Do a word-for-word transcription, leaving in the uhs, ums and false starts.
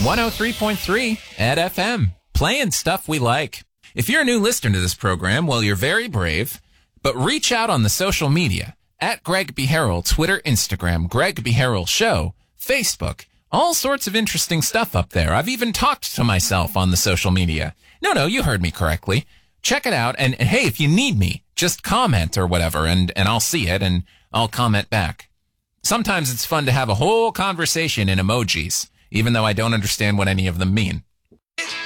one oh three point three at F M, playing stuff we like. If you're a new listener to this program, well, you're very brave, but reach out on the social media, at Greg B. Harrell, Twitter, Instagram, Greg B. Harrell Show, Facebook, all sorts of interesting stuff up there. I've even talked to myself on the social media. No, no, you heard me correctly. Check it out, and, and hey, if you need me, just comment or whatever, and, and I'll see it, and I'll comment back. Sometimes it's fun to have a whole conversation in emojis, even though I don't understand what any of them mean.